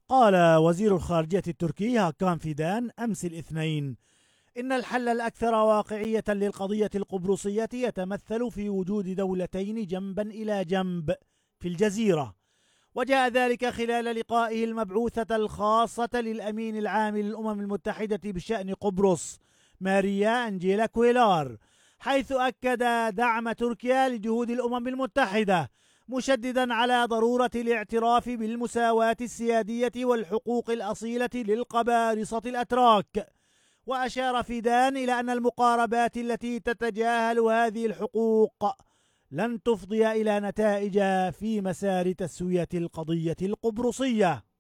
قال وزير الخارجية التركي هاكان فيدان أمس الاثنين إن الحل الأكثر واقعية للقضية القبرصية يتمثل في وجود دولتين جنبا إلى جنب في الجزيرة، وجاء ذلك خلال لقائه المبعوثة الخاصة للأمين العام للأمم المتحدة بشأن قبرص ماريا أنجيلا كويلار، حيث أكد دعم تركيا لجهود الأمم المتحدة، مشددا على ضرورة الاعتراف بالمساواة السيادية والحقوق الأصيلة للقبارصة الأتراك. وأشار فيدان إلى أن المقاربات التي تتجاهل هذه الحقوق لن تفضي إلى نتائج في مسار تسوية القضية القبرصية.